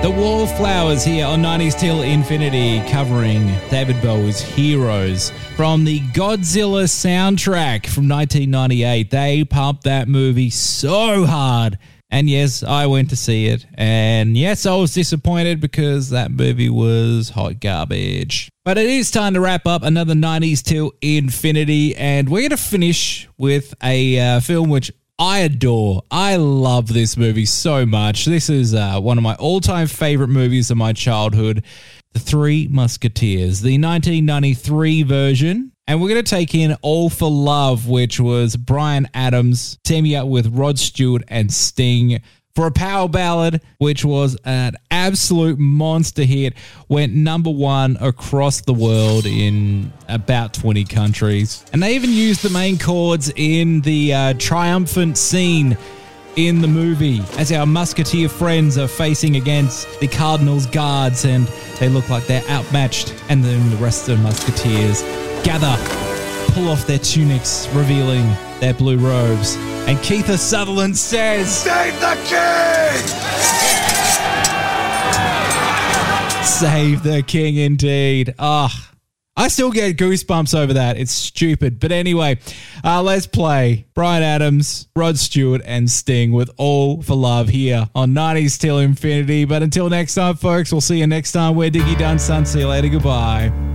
The Wallflowers here on 90s Till Infinity, covering David Bowie's Heroes from the Godzilla soundtrack from 1998. They pumped that movie so hard. And yes, I went to see it. And yes, I was disappointed because that movie was hot garbage. But it is time to wrap up another 90s Till Infinity. And we're going to finish with a film which I adore. I love this movie so much. This is one of my all-time favorite movies of my childhood, The Three Musketeers, the 1993 version. And we're going to take in All for Love, which was Bryan Adams teaming up with Rod Stewart and Sting for a power ballad, which was an absolute monster hit, went number one across the world in about 20 countries. And they even used the main chords in the triumphant scene in the movie as our musketeer friends are facing against the Cardinal's guards, and they look like they're outmatched. And then the rest of the musketeers gather, pull off their tunics, revealing their blue robes. And Kiefer Sutherland says, "Save the king!" Save the king indeed. I still get goosebumps over that. It's stupid. But anyway, let's play Bryan Adams, Rod Stewart, and Sting with All for Love here on 90s Till Infinity. But until next time, folks, we'll see you next time. We're Diggy Done Son. See you later. Goodbye.